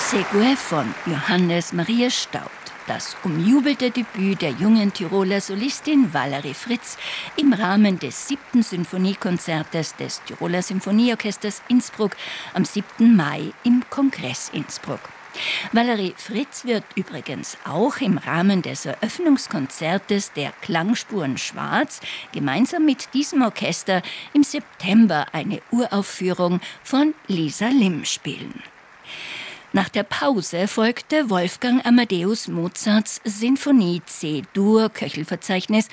Segue von Johannes Maria Staudt. Das umjubelte Debüt der jungen Tiroler Solistin Valerie Fritz im Rahmen des 7. Sinfoniekonzertes des Tiroler Sinfonieorchesters Innsbruck am 7. Mai im Kongress Innsbruck. Valerie Fritz wird übrigens auch im Rahmen des Eröffnungskonzertes der Klangspuren Schwarz gemeinsam mit diesem Orchester im September eine Uraufführung von Lisa Lim spielen. Nach der Pause folgte Wolfgang Amadeus Mozarts Sinfonie C-Dur, Köchelverzeichnis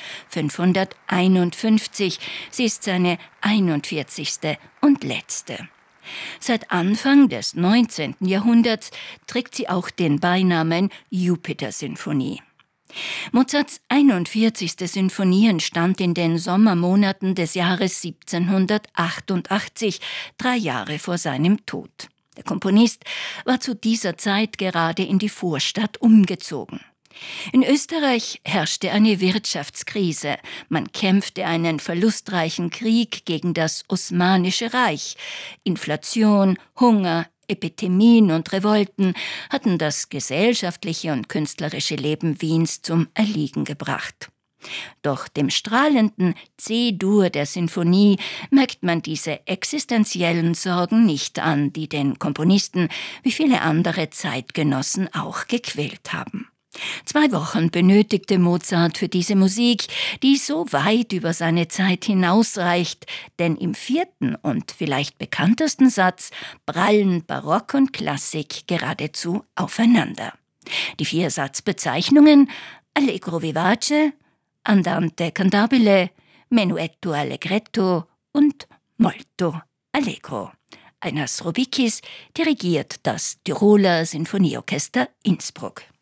551. Sie ist seine 41. und letzte. Seit Anfang des 19. Jahrhunderts trägt sie auch den Beinamen Jupiter-Sinfonie. Mozarts 41. Sinfonie entstand in den Sommermonaten des Jahres 1788, 3 Jahre vor seinem Tod. Der Komponist war zu dieser Zeit gerade in die Vorstadt umgezogen. In Österreich herrschte eine Wirtschaftskrise. Man kämpfte einen verlustreichen Krieg gegen das Osmanische Reich. Inflation, Hunger, Epidemien und Revolten hatten das gesellschaftliche und künstlerische Leben Wiens zum Erliegen gebracht. Doch dem strahlenden C-Dur der Sinfonie merkt man diese existenziellen Sorgen nicht an, die den Komponisten wie viele andere Zeitgenossen auch gequält haben. 2 Wochen benötigte Mozart für diese Musik, die so weit über seine Zeit hinausreicht, denn im 4. und vielleicht bekanntesten Satz prallen Barock und Klassik geradezu aufeinander. Die 4 Satzbezeichnungen Allegro vivace, Andante cantabile, Menuetto allegretto und Molto allegro. Einas Roubikis dirigiert das Tiroler Sinfonieorchester Innsbruck.